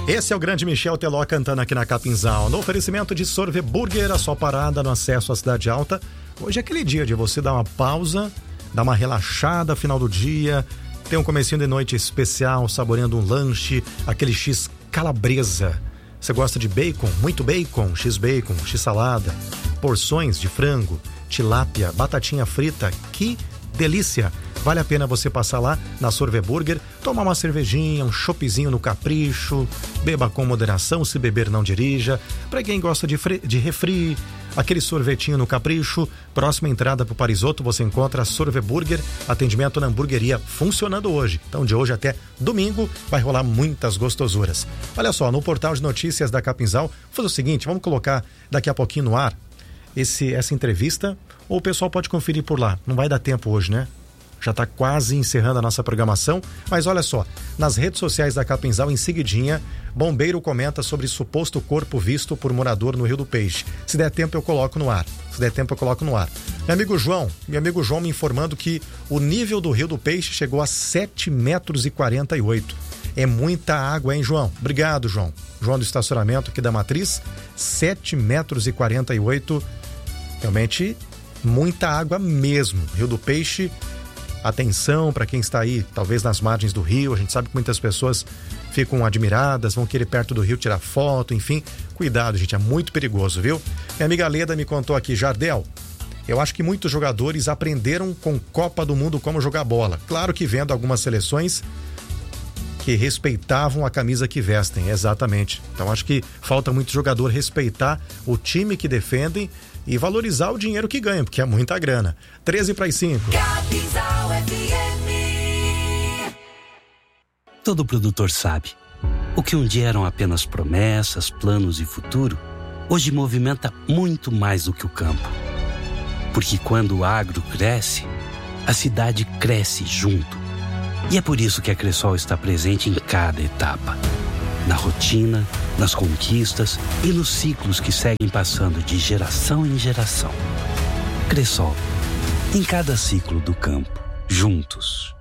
Esse é o grande Michel Teló cantando aqui na Capinzal. No oferecimento de Sorve Burger, a sua parada no acesso à Cidade Alta. Hoje é aquele dia de você dar uma pausa, dar uma relaxada final do dia, ter um comecinho de noite especial, saboreando um lanche, aquele X calabresa. Você gosta de bacon? Muito bacon, X-bacon, X-salada, porções de frango, tilápia, batatinha frita. Que delícia! Vale a pena você passar lá na Sorve Burger, tomar uma cervejinha, um choppzinho no capricho, beba com moderação, se beber não dirija. Para quem gosta de refri, aquele sorvetinho no capricho, próxima entrada para o Parisotto você encontra a Sorve Burger, atendimento na hamburgueria funcionando hoje. Então de hoje até domingo vai rolar muitas gostosuras. Olha só, no portal de notícias da Capinzal, vou fazer o seguinte, vamos colocar daqui a pouquinho no ar essa entrevista, ou o pessoal pode conferir por lá. Não vai dar tempo hoje, né? Já está quase encerrando a nossa programação, mas olha só, nas redes sociais da Capinzal, em seguidinha, bombeiro comenta sobre suposto corpo visto por morador no Rio do Peixe. Se der tempo eu coloco no ar. Meu amigo João me informando que o nível do Rio do Peixe chegou a 7,48 metros. É muita água, hein, João? Obrigado, João. João do estacionamento aqui da Matriz, 7,48 metros. Realmente, muita água mesmo. Rio do Peixe. Atenção para quem está aí, talvez nas margens do rio. A gente sabe que muitas pessoas ficam admiradas, vão querer perto do rio tirar foto, enfim. Cuidado, gente, é muito perigoso, viu? Minha amiga Leda me contou aqui, Jardel, eu acho que muitos jogadores aprenderam com Copa do Mundo como jogar bola. Claro que vendo algumas seleções que respeitavam a camisa que vestem, exatamente. Então acho que falta muito jogador respeitar o time que defendem e valorizar o dinheiro que ganham, porque é muita grana. 13:05. Todo produtor sabe, o que um dia eram apenas promessas, planos e futuro, hoje movimenta muito mais do que o campo. Porque quando o agro cresce, a cidade cresce junto. E é por isso que a Cressol está presente em cada etapa. Na rotina, nas conquistas e nos ciclos que seguem passando de geração em geração. Cressol, em cada ciclo do campo, juntos.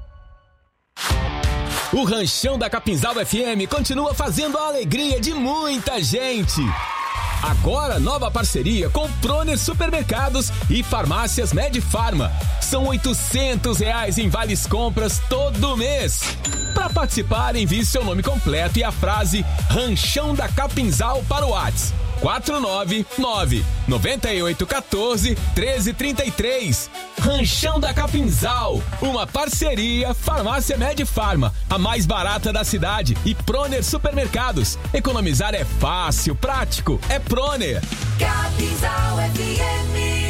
O Ranchão da Capinzal FM continua fazendo a alegria de muita gente. Agora, nova parceria com Proner Supermercados e Farmácias Medfarma. São R$800 em vales compras todo mês. Para participar, envie seu nome completo e a frase Ranchão da Capinzal para o WhatsApp 499-9814-1333. Ranchão da Capinzal, uma parceria Farmácia Medfarma, a mais barata da cidade, e Proner Supermercados. Economizar é fácil, prático, é Proner. Capinzal FM.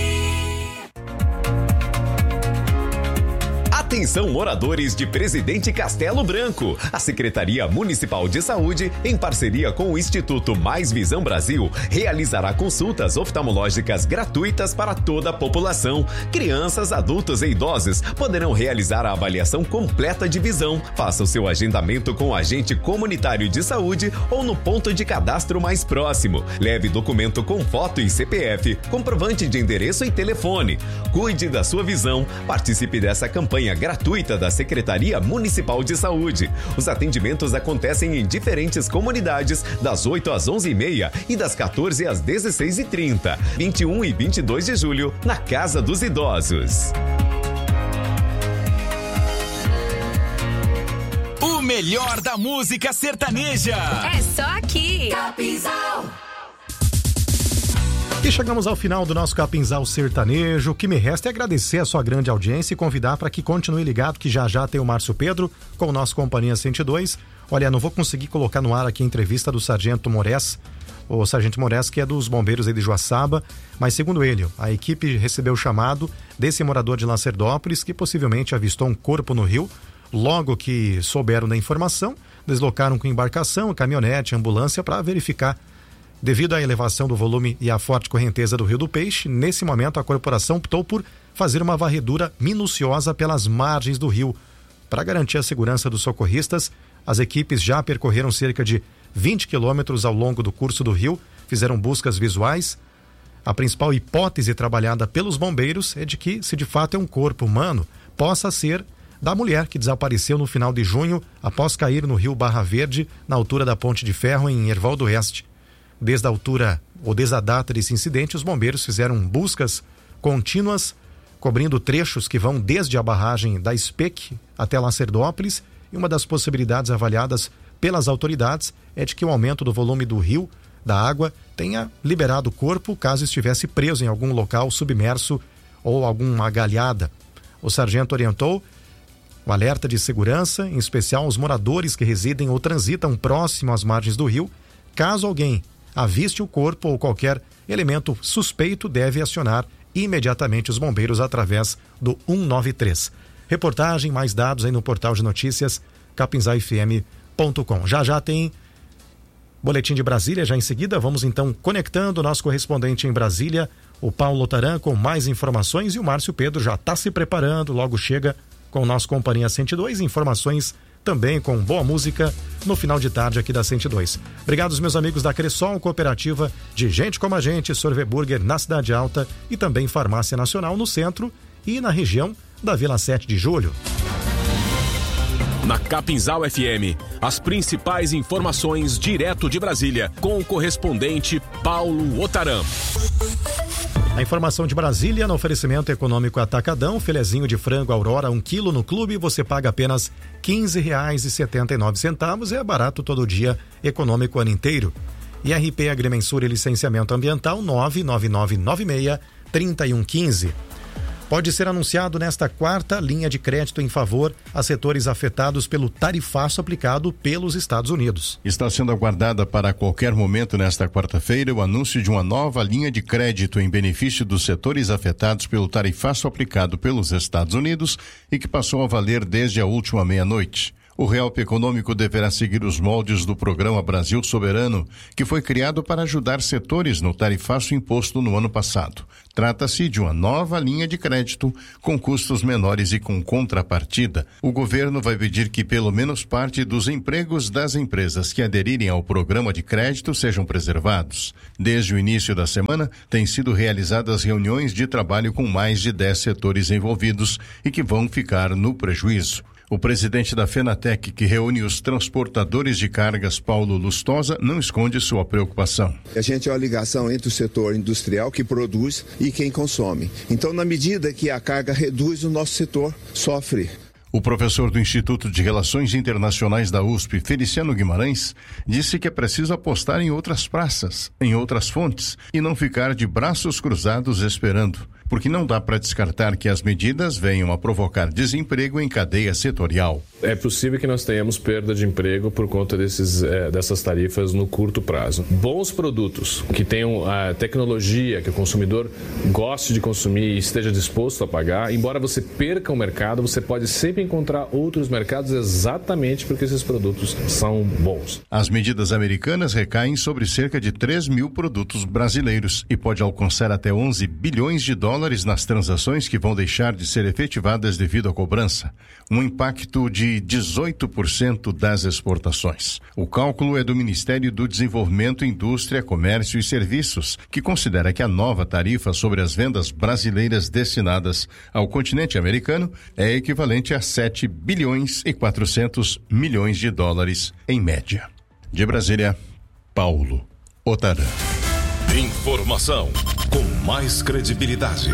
Atenção, moradores de Presidente Castelo Branco. A Secretaria Municipal de Saúde, em parceria com o Instituto Mais Visão Brasil, realizará consultas oftalmológicas gratuitas para toda a população. Crianças, adultos e idosos poderão realizar a avaliação completa de visão. Faça o seu agendamento com o agente comunitário de saúde ou no ponto de cadastro mais próximo. Leve documento com foto e CPF, comprovante de endereço e telefone. Cuide da sua visão. Participe dessa campanha gratuita da Secretaria Municipal de Saúde. Os atendimentos acontecem em diferentes comunidades, das 8 às 11h30 e das 14 às 16h30. 21 e 22 de julho, na Casa dos Idosos. O melhor da música sertaneja. É só aqui. Capinzal. E chegamos ao final do nosso Capinzal Sertanejo. O que me resta é agradecer a sua grande audiência e convidar para que continue ligado, que já já tem o Márcio Pedro com o nosso Companhia 102. Olha, não vou conseguir colocar no ar aqui a entrevista do Sargento Moraes, o Sargento Moraes, que é dos bombeiros aí de Joaçaba, mas segundo ele, a equipe recebeu o chamado desse morador de Lacerdópolis que possivelmente avistou um corpo no rio. Logo que souberam da informação, deslocaram com embarcação, caminhonete, ambulância para verificar. Devido à elevação do volume e à forte correnteza do Rio do Peixe, nesse momento a corporação optou por fazer uma varredura minuciosa pelas margens do rio. Para garantir a segurança dos socorristas, as equipes já percorreram cerca de 20 quilômetros ao longo do curso do rio, fizeram buscas visuais. A principal hipótese trabalhada pelos bombeiros é de que, se de fato é um corpo humano, possa ser da mulher que desapareceu no final de junho após cair no rio Barra Verde, na altura da Ponte de Ferro, em Erval do Oeste. Desde a data desse incidente, os bombeiros fizeram buscas contínuas, cobrindo trechos que vão desde a barragem da SPEC até Lacerdópolis, e uma das possibilidades avaliadas pelas autoridades é de que o aumento do volume do rio, da água, tenha liberado o corpo caso estivesse preso em algum local submerso ou alguma galhada. O sargento orientou o alerta de segurança, em especial aos moradores que residem ou transitam próximo às margens do rio. Caso alguém aviste o corpo ou qualquer elemento suspeito, deve acionar imediatamente os bombeiros através do 193. Reportagem, mais dados aí no portal de notícias capinzalfm.com. Já tem boletim de Brasília, já em seguida vamos então conectando o nosso correspondente em Brasília, o Paulo Otaran, com mais informações, e o Márcio Pedro já está se preparando, logo chega com o nosso Companhia 102, informações também com boa música no final de tarde aqui da 102. Obrigado aos meus amigos da Cressol, cooperativa de gente como a gente, Sorvê Burger na Cidade Alta e também Farmácia Nacional no centro e na região da Vila 7 de Julho. Na Capinzal FM, as principais informações direto de Brasília, com o correspondente Paulo Otaran. A informação de Brasília no oferecimento econômico Atacadão, filezinho de frango Aurora 1 quilo no clube, você paga apenas R$15,79, é barato todo dia, econômico o ano inteiro. IRP Agrimensura e Licenciamento Ambiental 99996-3115. Pode ser anunciado nesta quarta linha de crédito em favor a setores afetados pelo tarifaço aplicado pelos Estados Unidos. Está sendo aguardada para qualquer momento nesta quarta-feira o anúncio de uma nova linha de crédito em benefício dos setores afetados pelo tarifaço aplicado pelos Estados Unidos e que passou a valer desde a última meia-noite. O Help Econômico deverá seguir os moldes do Programa Brasil Soberano, que foi criado para ajudar setores no tarifaço imposto no ano passado. Trata-se de uma nova linha de crédito com custos menores e com contrapartida. O governo vai pedir que pelo menos parte dos empregos das empresas que aderirem ao programa de crédito sejam preservados. Desde o início da semana, têm sido realizadas reuniões de trabalho com mais de 10 setores envolvidos e que vão ficar no prejuízo. O presidente da FENATEC, que reúne os transportadores de cargas, Paulo Lustosa, não esconde sua preocupação. A gente é uma ligação entre o setor industrial que produz e quem consome. Então, na medida que a carga reduz, o nosso setor sofre. O professor do Instituto de Relações Internacionais da USP, Feliciano Guimarães, disse que é preciso apostar em outras praças, em outras fontes, e não ficar de braços cruzados esperando, porque não dá para descartar que as medidas venham a provocar desemprego em cadeia setorial. É possível que nós tenhamos perda de emprego por conta dessas tarifas no curto prazo. Bons produtos que tenham a tecnologia que o consumidor goste de consumir e esteja disposto a pagar, embora você perca o mercado, você pode sempre encontrar outros mercados exatamente porque esses produtos são bons. As medidas americanas recaem sobre cerca de 3 mil produtos brasileiros e pode alcançar até 11 bilhões de dólares nas transações que vão deixar de ser efetivadas devido à cobrança. Um impacto de 18% das exportações. O cálculo é do Ministério do Desenvolvimento, Indústria, Comércio e Serviços, que considera que a nova tarifa sobre as vendas brasileiras destinadas ao continente americano é equivalente a 7 bilhões e 400 milhões de dólares em média. De Brasília, Paulo Otaran. Informação com mais credibilidade.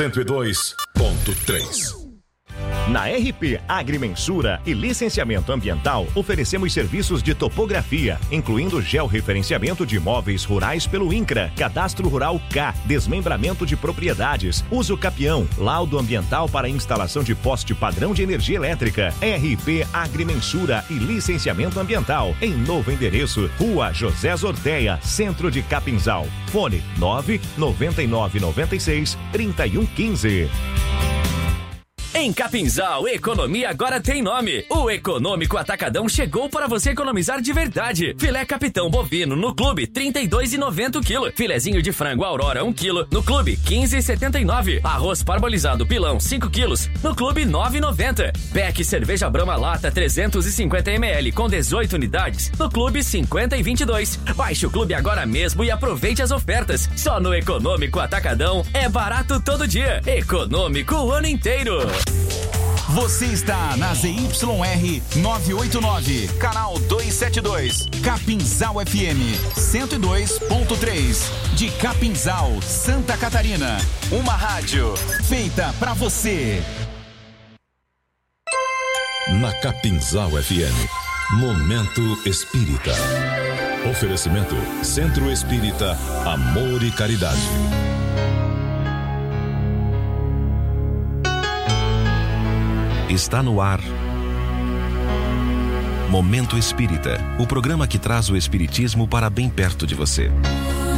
102.3. Na RP Agrimensura e Licenciamento Ambiental, oferecemos serviços de topografia, incluindo georreferenciamento de imóveis rurais pelo INCRA, Cadastro Rural K, desmembramento de propriedades, uso capião, laudo ambiental para instalação de poste padrão de energia elétrica. RP Agrimensura e Licenciamento Ambiental, em novo endereço, Rua José Zorteia, Centro de Capinzal. Fone 99996-3115. Em Capinzal, economia agora tem nome. O Econômico Atacadão chegou para você economizar de verdade. Filé Capitão Bovino no Clube, R$32,90 o quilo. Filezinho de frango Aurora, 1 quilo, no Clube, R$15,79. Arroz parbolizado Pilão, 5 quilos, no Clube, R$9,90. Beck Cerveja Brahma Lata, 350 ml, com 18 unidades, no Clube, R$50,22. Baixe o Clube agora mesmo e aproveite as ofertas. Só no Econômico Atacadão é barato todo dia. Econômico o ano inteiro. Você está na ZYR 989, canal 272, Capinzal FM 102.3, de Capinzal, Santa Catarina. Uma rádio feita pra você. Na Capinzal FM, Momento Espírita. Oferecimento Centro Espírita Amor e Caridade. Está no ar Momento Espírita, o programa que traz o espiritismo para bem perto de você.